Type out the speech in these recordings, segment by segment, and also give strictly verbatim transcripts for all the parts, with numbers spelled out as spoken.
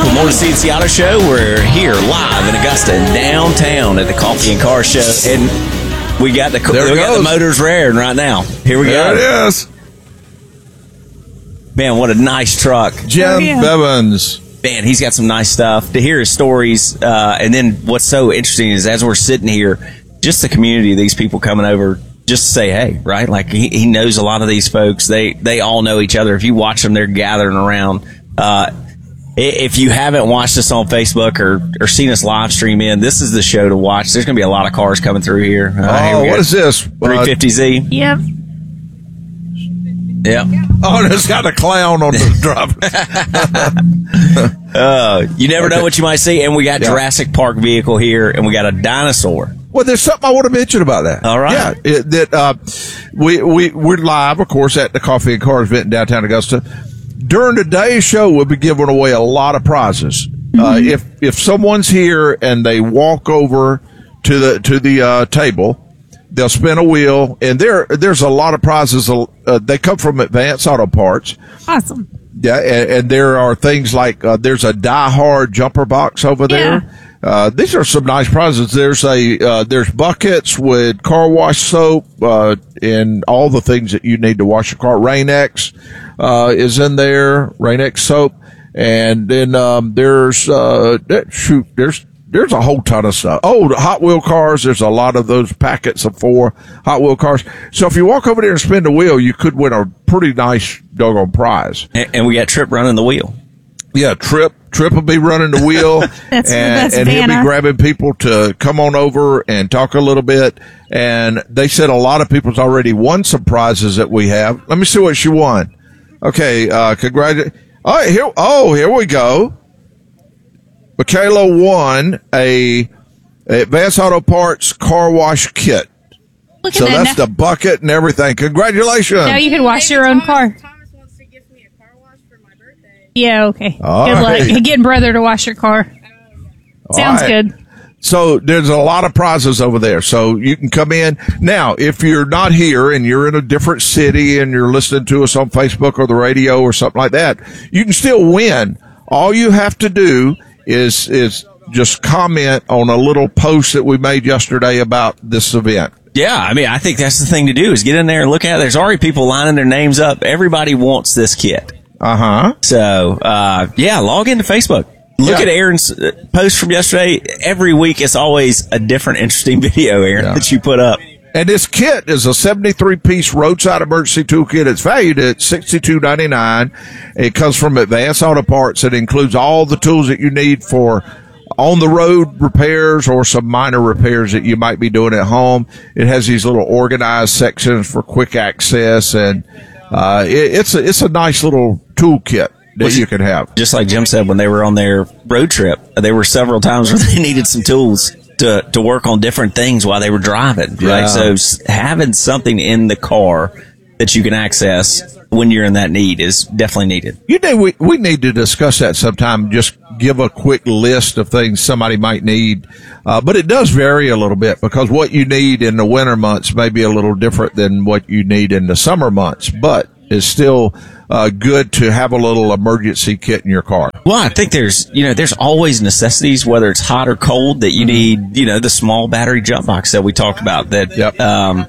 Good morning, C N C Auto Show. We're here live in Augusta, downtown at the Coffee and Car Show, and we got the we got the motors raring right now. Here we there go. There it is. Man, what a nice truck, Jim oh, yeah. Bevins. Man, he's got some nice stuff. To hear his stories, uh, and then what's so interesting is as we're sitting here, just the community of these people coming over. Just to say, hey, right? Like he, he knows a lot of these folks. They they all know each other. If you watch them, they're gathering around. Uh, if you haven't watched us on Facebook or, or seen us live stream in, this is the show to watch. There's going to be a lot of cars coming through here. Uh, oh, here what is this? three fifty Z. Yep. Yep. Oh, and it's got a clown on the driver. uh, you never okay. know what you might see. And we got yeah. Jurassic Park vehicle here, and we got a dinosaur. Well, there's something I want to mention about that. All right. Yeah, it, that uh, we we we're live, of course, at the Coffee and Cars event in downtown Augusta. During today's show, we'll be giving away a lot of prizes. Mm-hmm. Uh, if if someone's here and they walk over to the to the uh, table, they'll spin a wheel, and there there's a lot of prizes. Uh, they come from Advance Auto Parts. Awesome. Yeah, and, and there are things like uh, there's a Die Hard jumper box over there. Yeah. Uh, these are some nice prizes. There's a, uh, there's buckets with car wash soap, uh, and all the things that you need to wash your car. Rain-X, uh, is in there, Rain-X soap. And then, um, there's, uh, shoot, there's, there's a whole ton of stuff. Oh, the Hot Wheel cars. There's a lot of those packets of four Hot Wheel cars. So if you walk over there and spin the wheel, you could win a pretty nice doggone prize. And, and we got Trip running the wheel. Yeah, Trip. Trip will be running the wheel, that's, and, that's and he'll Vanna. be grabbing people to come on over and talk a little bit. And they said a lot of people's already won some prizes that we have. Let me see what she won. Okay, uh, congratulations. All right, here, oh, here we go. Michaela won a, a Advance Auto Parts car wash kit. Look so at that. that's the bucket and everything. Congratulations. Now you can wash your own car. Yeah, okay. All good right. luck getting brother to wash your car. Sounds right. good. So there's a lot of prizes over there. So you can come in. Now, if you're not here and you're in a different city and you're listening to us on Facebook or the radio or something like that, you can still win. All you have to do is, is just comment on a little post that we made yesterday about this event. Yeah, I mean, I think that's the thing to do is get in there and look at it. There's already people lining their names up. Everybody wants this kit. Uh-huh. So, uh, yeah, log into Facebook. Look yeah. at Aaron's post from yesterday. Every week it's always a different interesting video, Aaron, yeah. that you put up. And this kit is a seventy-three piece roadside emergency toolkit. It's valued at sixty-two ninety-nine. It comes from Advance Auto Parts. It includes all the tools that you need for on-the-road repairs or some minor repairs that you might be doing at home. It has these little organized sections for quick access, and Uh, it, it's a, it's a nice little toolkit that well, you can have. Just like Jim said, when they were on their road trip, there were several times where they needed some tools to, to work on different things while they were driving, right? Yeah. So having something in the car that you can access when you're in that need is definitely needed. You know, we, we need to discuss that sometime, just give a quick list of things somebody might need. Uh, but it does vary a little bit because what you need in the winter months may be a little different than what you need in the summer months, but it's still uh, good to have a little emergency kit in your car. Well, I think there's, you know, there's always necessities, whether it's hot or cold, that you need, you know, the small battery jump box that we talked about that, yep. um,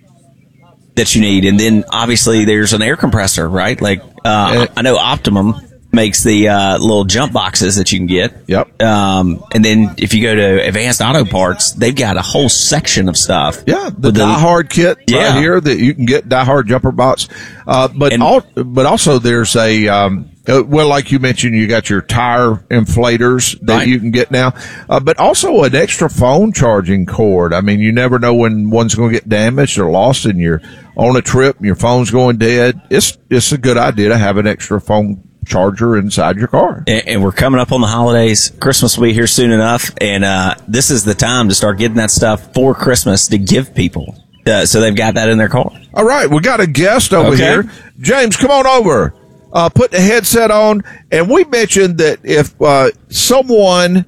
that you need. And then obviously there's an air compressor, right? Like, uh, I know Optimum makes the, uh, little jump boxes that you can get. Yep. Um, and then if you go to Advanced Auto Parts, they've got a whole section of stuff. Yeah. The Die Hard kit yeah. right here that you can get, Die Hard jumper box. Uh, but, and, all, but also there's a, um, Uh, well, like you mentioned, you got your tire inflators that right. you can get now, uh, but also an extra phone charging cord. I mean, you never know when one's going to get damaged or lost and you're on a trip and your phone's going dead. It's, it's a good idea to have an extra phone charger inside your car. And, and we're coming up on the holidays. Christmas will be here soon enough. And, uh, this is the time to start getting that stuff for Christmas to give people. Uh, so they've got that in their car. All right. We got a guest over okay. here. James, come on over. Uh, put the headset on, and we mentioned that if uh, someone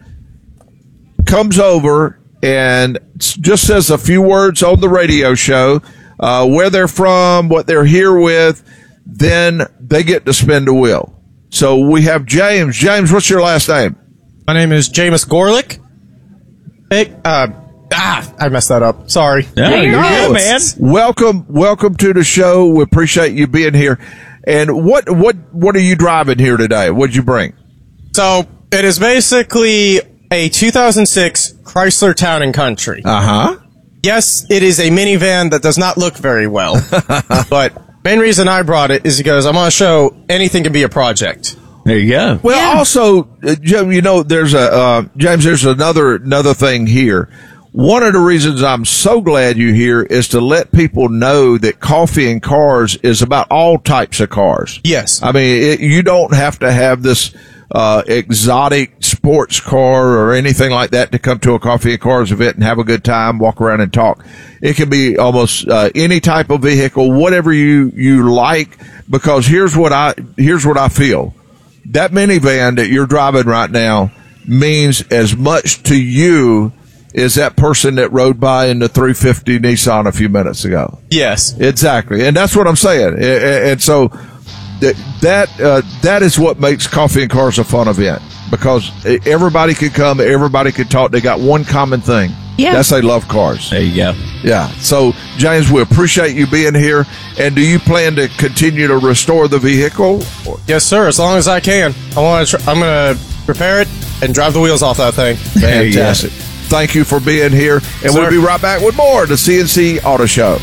comes over and just says a few words on the radio show, uh, where they're from, what they're here with, then they get to spin the wheel. So we have James. James, what's your last name? My name is Jameis Gorlick. Hey, uh, ah, I messed that up. Sorry. Yeah, you're you're good. good, man. Welcome, welcome to the show. We appreciate you being here. And what, what, what are you driving here today? What'd you bring? So it is basically a two thousand six Chrysler Town and Country. Uh huh. Yes, it is a minivan that does not look very well, but main reason I brought it is because I'm on a show. Anything can be a project. There you go. Well, Yeah. also, uh, Jim, you know, there's a uh, James. There's another another thing here. One of the reasons I'm so glad you're here is to let people know that Coffee and Cars is about all types of cars. Yes. I mean, it, you don't have to have this uh, exotic sports car or anything like that to come to a Coffee and Cars event and have a good time, walk around and talk. It can be almost uh, any type of vehicle, whatever you you like. Because here's what I here's what I feel. That minivan that you're driving right now means as much to you as that person that rode by in the three fifty Nissan a few minutes ago. Yes. Exactly. And that's what I'm saying. And, and so that, that, uh, that is what makes Coffee and Cars a fun event, because everybody can come, everybody can talk. They got one common thing. Yeah. That's they love cars. There you go. Yeah. So, James, we appreciate you being here. And do you plan to continue to restore the vehicle? Yes, sir. As long as I can. I want to. Tr- I'm going to repair it and drive the wheels off that thing. Fantastic. Thank you for being here. And Sir. we'll be right back with more of the C N C Auto Show.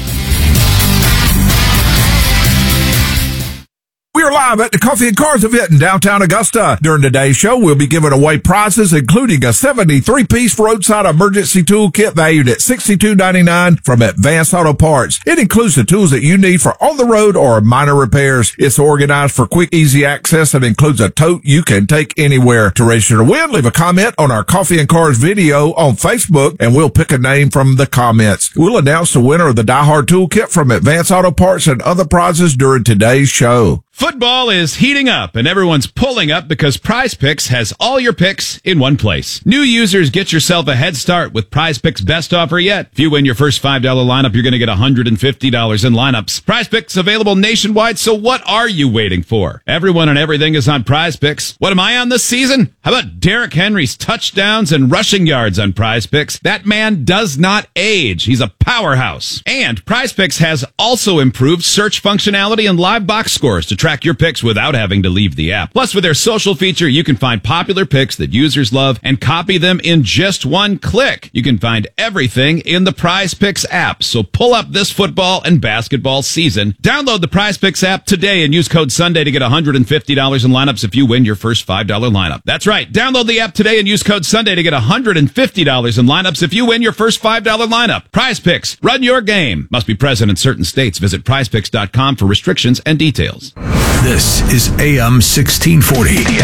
We are live at the Coffee and Cars event in downtown Augusta. During today's show, we'll be giving away prizes, including a seventy-three piece roadside emergency tool kit valued at sixty-two ninety-nine from Advanced Auto Parts. It includes the tools that you need for on the road or minor repairs. It's organized for quick, easy access and includes a tote you can take anywhere. To register to win, leave a comment on our Coffee and Cars video on Facebook, and we'll pick a name from the comments. We'll announce the winner of the Die Hard tool kit from Advanced Auto Parts and other prizes during today's show. Football is heating up and everyone's pulling up because Prize Picks has all your picks in one place. New users, get yourself a head start with Prize Picks' best offer yet. If you win your first five dollar lineup, you're going to get one hundred fifty dollars in lineups. Prize Picks available nationwide, so what are you waiting for? Everyone and everything is on Prize Picks. What am I on this season? How about Derrick Henry's touchdowns and rushing yards on Prize Picks? That man does not age. He's a powerhouse. And Prize Picks has also improved search functionality and live box scores to track your picks without having to leave the app. Plus, with their social feature, you can find popular picks that users love and copy them in just one click. You can find everything in the Prize Picks app. So pull up this football and basketball season. Download the Prize Picks app today and use code Sunday to get one hundred fifty dollars in lineups if you win your first five dollar lineup. That's right. Download the app today and use code Sunday to get one hundred fifty dollars in lineups if you win your first five dollar lineup. Prize Picks. Run your game. Must be present in certain states. Visit prize picks dot com for restrictions and details. This is A M sixteen forty. The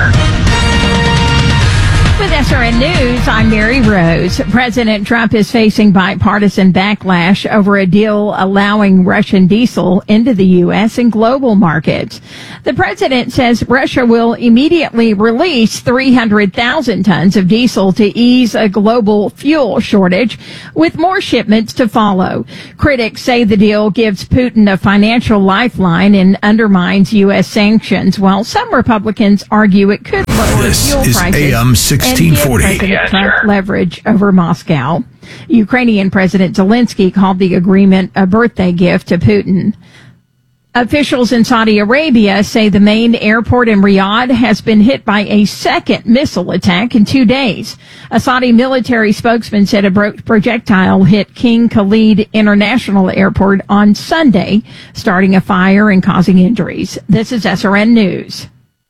Answer. With S R N News, I'm Mary Rose. President Trump is facing bipartisan backlash over a deal allowing Russian diesel into the U S and global markets. The president says Russia will immediately release three hundred thousand tons of diesel to ease a global fuel shortage, with more shipments to follow. Critics say the deal gives Putin a financial lifeline and undermines U S sanctions, while some Republicans argue it could lower This fuel is prices A M sixteen forty. and give President Trump leverage over Moscow. Ukrainian President Zelensky called the agreement a birthday gift to Putin. Officials in Saudi Arabia say the main airport in Riyadh has been hit by a second missile attack in two days. A Saudi military spokesman said a projectile hit King Khalid International Airport on Sunday, starting a fire and causing injuries. This is S R N News.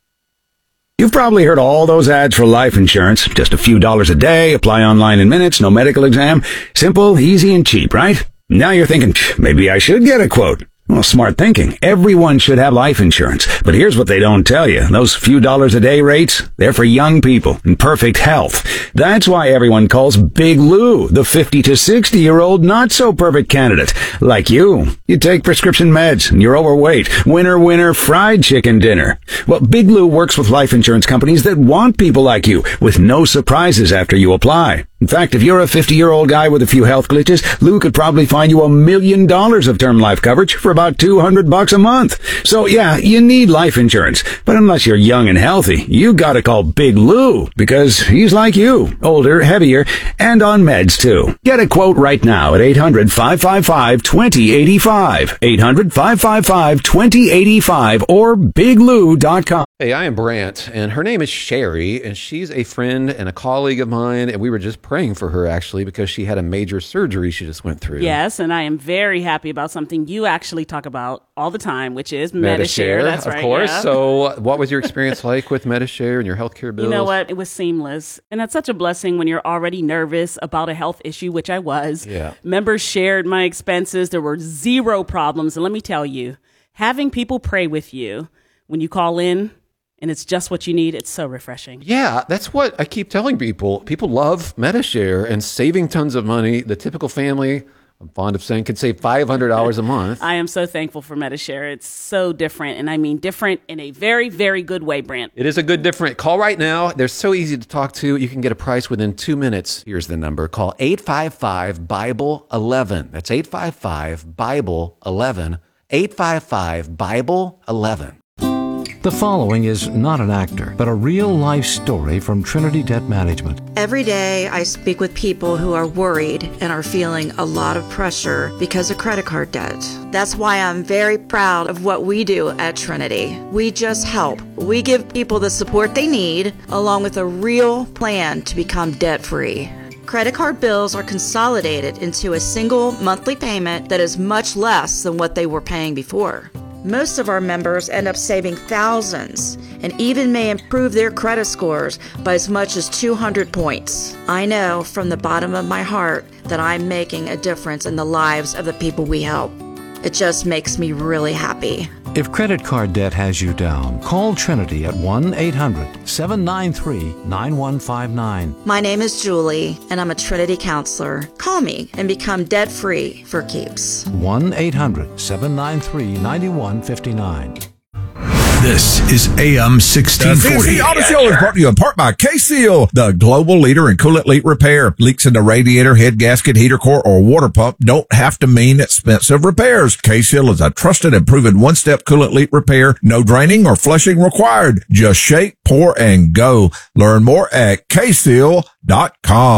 You've probably heard all those ads for life insurance. Just a few dollars a day, apply online in minutes, no medical exam. Simple, easy, and cheap, right? Now you're thinking, maybe I should get a quote. Well, smart thinking. Everyone should have life insurance. But here's what they don't tell you. Those few dollars a day rates, they're for young people in perfect health. That's why everyone calls Big Lou the fifty to sixty year old not so perfect candidate. Like you. You take prescription meds and you're overweight. Winner, winner, fried chicken dinner. Well, Big Lou works with life insurance companies that want people like you with no surprises after you apply. In fact, if you're a fifty-year-old guy with a few health glitches, Lou could probably find you a million dollars of term life coverage for about two hundred bucks a month. So yeah, you need life insurance. But unless you're young and healthy, you gotta call Big Lou, because he's like you, older, heavier, and on meds too. Get a quote right now at eight hundred, five five five, two zero eight five, eight hundred, five five five, two zero eight five, or big lou dot com. Hey, I am Brant, and her name is Sherry, and she's a friend and a colleague of mine, and we were just praying for her, actually, because she had a major surgery she just went through. Yes, and I am very happy about something you actually talk about all the time, which is Medi-Share. That's of right, course. yeah. So what was your experience like with Medi-Share and your healthcare bills? You know what? It was seamless. And that's such a blessing when you're already nervous about a health issue, which I was. Yeah. Members shared my expenses. There were zero problems. And let me tell you, having people pray with you when you call in, and it's just what you need, it's so refreshing. Yeah, that's what I keep telling people. People love Medi-Share and saving tons of money. The typical family, I'm fond of saying, could save five hundred dollars a month. I am so thankful for Medi-Share. It's so different, and I mean different in a very, very good way, Brant. It is a good different. Call right now. They're so easy to talk to. You can get a price within two minutes. Here's the number. Call eight five five, Bible eleven. That's eight five five, Bible eleven. eight five five, Bible eleven. The following is not an actor, but a real-life story from Trinity Debt Management. Every day I speak with people who are worried and are feeling a lot of pressure because of credit card debt. That's why I'm very proud of what we do at Trinity. We just help. We give people the support they need, along with a real plan to become debt-free. Credit card bills are consolidated into a single monthly payment that is much less than what they were paying before. Most of our members end up saving thousands and even may improve their credit scores by as much as two hundred points. I know from the bottom of my heart that I'm making a difference in the lives of the people we help. It just makes me really happy. If credit card debt has you down, call Trinity at one eight hundred, seven nine three, nine one five nine. My name is Julie, and I'm a Trinity counselor. Call me and become debt-free for keeps. one eight hundred, seven nine three, nine one five nine. This is A M sixteen forty. The Auto Show is brought to you in part by K-Seal, the global leader in coolant leak repair. Leaks in the radiator, head gasket, heater core, or water pump don't have to mean expensive repairs. K-Seal is a trusted and proven one-step coolant leak repair. No draining or flushing required. Just shake, pour, and go. Learn more at K seal dot com.